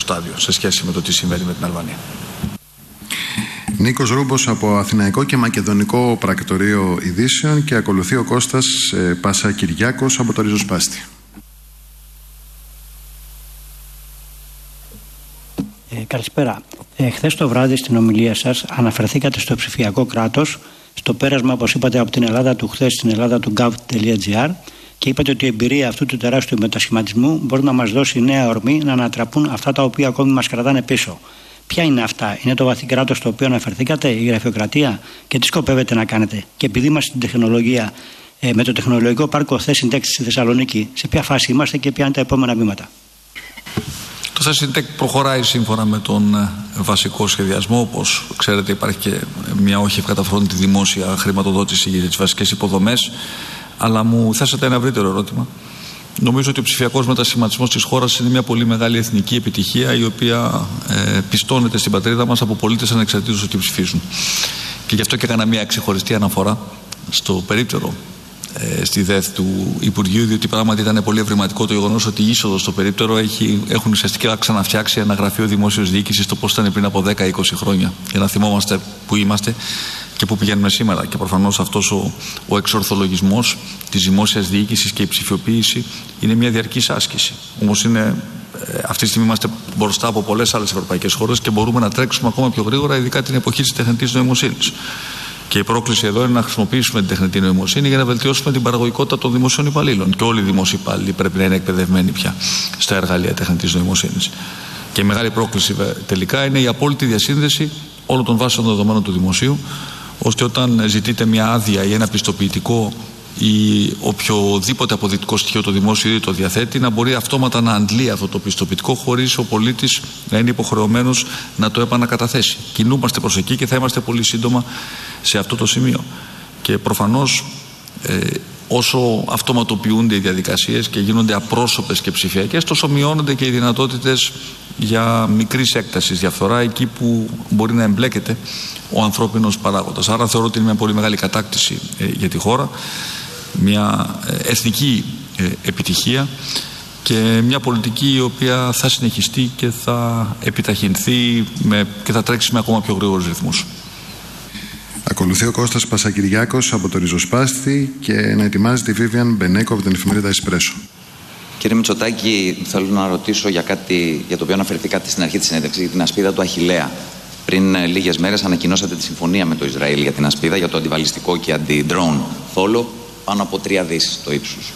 στάδιο σε σχέση με το τι συμβαίνει με την Αλβανία. Νίκος Ρούμπος από Αθηναϊκό και Μακεδονικό Πρακτορείο Ειδήσεων και ακολουθεί ο Κώστας Πασακυριάκος από το Ριζοσπάστη. Καλησπέρα. Χθες το βράδυ στην ομιλία σας αναφερθήκατε στο ψηφιακό κράτος, στο πέρασμα, όπως είπατε, από την Ελλάδα του χθες στην Ελλάδα του gov.gr και είπατε ότι η εμπειρία αυτού του τεράστιου μετασχηματισμού μπορεί να μας δώσει νέα ορμή να ανατραπούν αυτά τα οποία ακόμη μας κρατάνε πίσω. Ποια είναι αυτά? Είναι το βαθύ κράτος στο οποίο αναφερθήκατε, η γραφειοκρατία, και τι σκοπεύετε να κάνετε? Και επειδή είμαστε στην τεχνολογία, με το τεχνολογικό πάρκο Thesintec στη Θεσσαλονίκη, σε ποια φάση είμαστε και ποια είναι τα επόμενα βήματα? Το Thesintec προχωράει σύμφωνα με τον βασικό σχεδιασμό. Όπως ξέρετε, υπάρχει και μια όχι ευκαταφρόνητη δημόσια χρηματοδότηση για τις βασικές υποδομές. Αλλά μου θέσατε ένα ευρύτερο ερώτημα. Νομίζω ότι ο ψηφιακός μετασχηματισμός της χώρας είναι μια πολύ μεγάλη εθνική επιτυχία, η οποία πιστώνεται στην πατρίδα μας από πολίτες ανεξαρτήτως ότι ψηφίζουν. Και γι' αυτό και έκανα μια ξεχωριστή αναφορά στο περίπτερο στη ΔΕΘ του Υπουργείου, διότι πράγματι ήταν πολύ ευρηματικό το γεγονός ότι η είσοδος στο περίπτερο έχουν ουσιαστικά ξαναφτιάξει ένα γραφείο δημόσιας διοίκησης το πώς ήταν πριν από 10-20 χρόνια, για να θυμόμαστε που είμαστε και πού πηγαίνουμε σήμερα. Και προφανώς αυτός ο εξορθολογισμός της δημόσιας διοίκησης και η ψηφιοποίηση είναι μια διαρκής άσκηση. Όμως αυτή τη στιγμή είμαστε μπροστά από πολλές άλλες ευρωπαϊκές χώρες και μπορούμε να τρέξουμε ακόμα πιο γρήγορα, ειδικά την εποχή της τεχνητής νοημοσύνης. Και η πρόκληση εδώ είναι να χρησιμοποιήσουμε την τεχνητή νοημοσύνη για να βελτιώσουμε την παραγωγικότητα των δημοσίων υπαλλήλων. Και όλοι οι δημόσιοι υπάλληλοι πρέπει να είναι εκπαιδευμένοι πια στα εργαλεία τεχνητής νοημοσύνης. Και η μεγάλη πρόκληση τελικά είναι η απόλυτη διασύνδεση όλων των βάσεων δεδομένων του δημοσίου, ώστε όταν ζητείτε μια άδεια ή ένα πιστοποιητικό ή οποιοδήποτε αποδεικτικό στοιχείο το δημόσιο ήδη το διαθέτει, να μπορεί αυτόματα να αντλεί αυτό το πιστοποιητικό χωρίς ο πολίτης να είναι υποχρεωμένος να το επανακαταθέσει. Κινούμαστε προς εκεί και θα είμαστε πολύ σύντομα σε αυτό το σημείο. Και προφανώς όσο αυτοματοποιούνται οι διαδικασίες και γίνονται απρόσωπες και ψηφιακές, τόσο μειώνονται και οι δυνατότητες για μικρής έκτασης διαφθορά εκεί που μπορεί να εμπλέκεται ο ανθρώπινος παράγοντας. Άρα θεωρώ ότι είναι μια πολύ μεγάλη κατάκτηση για τη χώρα, μια εθνική επιτυχία και μια πολιτική η οποία θα συνεχιστεί και θα επιταχυνθεί και θα τρέξει με ακόμα πιο γρήγορους ρυθμούς. Ακολουθεί ο Κώστας Πασακυριάκος από το Ριζοσπάστη και να ετοιμάζεται η Βίβιαν Μπενέκο από την εφημερίδα Εσπρέσο. Κύριε Μητσοτάκη, θέλω να ρωτήσω για κάτι για το οποίο αναφερθήκατε στην αρχή της συνέντευξης, για την ασπίδα του Αχιλλέα. Πριν λίγες μέρες ανακοινώσατε τη συμφωνία με το Ισραήλ για την ασπίδα, για το αντιβαλιστικό και αντι-drone θόλο, πάνω από 3 δις το ύψος.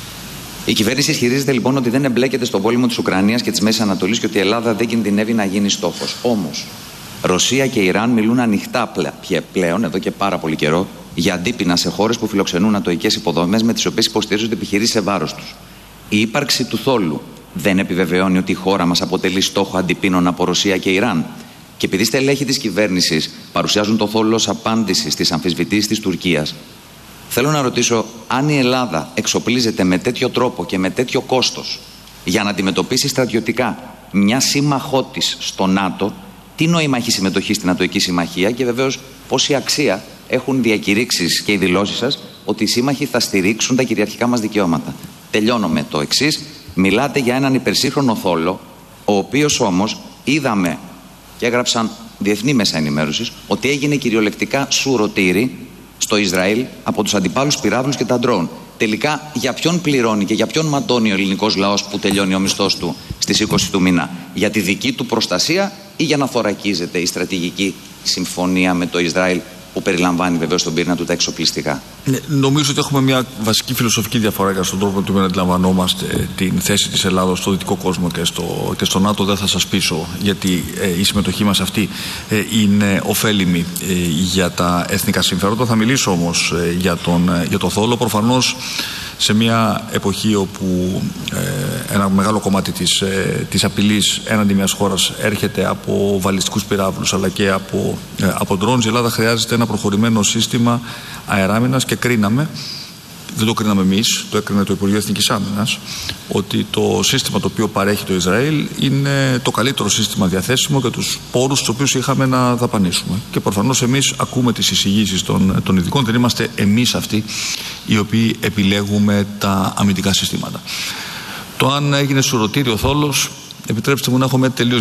Η κυβέρνηση ισχυρίζεται λοιπόν ότι δεν εμπλέκεται στον πόλεμο της Ουκρανίας και της Μέσης Ανατολής και ότι η Ελλάδα δεν κινδυνεύει να γίνει στόχος. Όμως, Ρωσία και Ιράν μιλούν ανοιχτά πλέον, εδώ και πάρα πολύ καιρό, για αντίπεινα σε χώρες που φιλοξενούν ατοικές υποδομές με τις οποίες υποστηρίζονται επιχειρήσεις σε βάρος τους. Η ύπαρξη του θόλου δεν επιβεβαιώνει ότι η χώρα μας αποτελεί στόχο αντιπίνων από Ρωσία και Ιράν? Και επειδή στελέχη της κυβέρνησης παρουσιάζουν το θόλο ως απάντηση στις αμφισβητήσεις της Τουρκίας, θέλω να ρωτήσω αν η Ελλάδα εξοπλίζεται με τέτοιο τρόπο και με τέτοιο κόστος για να αντιμετωπίσει στρατιωτικά μια σύμμαχό της στο ΝΑΤΟ, τι νόημα έχει συμμετοχή στην Ατοική Συμμαχία και βεβαίως πόση αξία έχουν διακηρύξεις και οι δηλώσεις σας ότι οι σύμμαχοι θα στηρίξουν τα κυριαρχικά μας δικαιώματα. Τελειώνω με το εξής. Μιλάτε για έναν υπερσύγχρονο θόλο, ο οποίος όμως είδαμε και έγραψαν διεθνή μέσα ενημέρωσης ότι έγινε κυριολεκτικά σουρωτήρι στο Ισραήλ από τους αντιπάλους πυράβλους και τα ντρόουν. Τελικά για ποιον πληρώνει και για ποιον ματώνει ο ελληνικός λαός που τελειώνει ο μισθός του στις 20 του μήνα? Για τη δική του προστασία ή για να θωρακίζεται η στρατηγική συμφωνία με το Ισραήλ που περιλαμβάνει βεβαίως στον πυρήνα του τα εξοπλιστικά? Νομίζω ότι έχουμε μια βασική φιλοσοφική διαφορά για στον τρόπο με τον οποίο αντιλαμβανόμαστε την θέση της Ελλάδος στο δυτικό κόσμο και στο ΝΑΤΟ. Δεν θα σας πείσω, γιατί η συμμετοχή μας αυτή είναι ωφέλιμη για τα εθνικά συμφέροντα. Θα μιλήσω όμως για το θόλο. Προφανώς σε μια εποχή όπου ένα μεγάλο κομμάτι της απειλής έναντι μιας χώρας έρχεται από βαλιστικούς πυράβλους αλλά και από drones, η Ελλάδα χρειάζεται ένα προχωρημένο σύστημα αεράμινας και κρίναμε, δεν το κρίναμε εμείς, το έκρινε το Υπουργείο Εθνικής Άμυνας, ότι το σύστημα το οποίο παρέχει το Ισραήλ είναι το καλύτερο σύστημα διαθέσιμο για τους πόρους τους οποίους είχαμε να δαπανίσουμε. Και προφανώς εμείς ακούμε τις εισηγήσεις των ειδικών, δεν είμαστε εμείς αυτοί οι οποίοι επιλέγουμε τα αμυντικά συστήματα. Το αν έγινε σουρωτήριο θόλος, επιτρέψτε μου να έχουμε τελείως